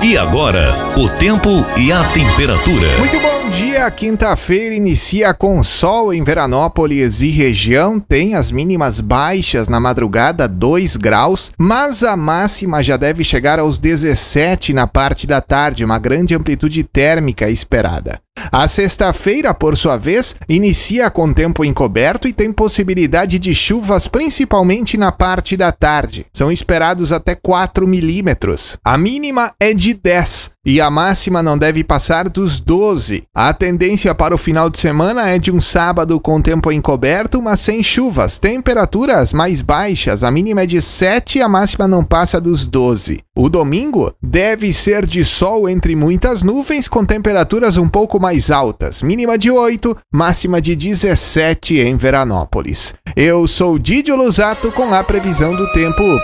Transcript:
E agora, o tempo e a temperatura. Muito bom dia, quinta-feira inicia com sol em Veranópolis e região, tem as mínimas baixas na madrugada, 2 graus, mas a máxima já deve chegar aos 17 na parte da tarde, uma grande amplitude térmica esperada. A sexta-feira, por sua vez, inicia com tempo encoberto e tem possibilidade de chuvas principalmente na parte da tarde. São esperados até 4 milímetros. A mínima é de 10 e a máxima não deve passar dos 12. A tendência para o final de semana é de um sábado com tempo encoberto, mas sem chuvas. Temperaturas mais baixas, a mínima é de 7 e a máxima não passa dos 12. O domingo deve ser de sol entre muitas nuvens, com temperaturas um pouco mais altas, mínima de 8, máxima de 17 em Veranópolis. Eu sou Didio Lusato com a previsão do tempo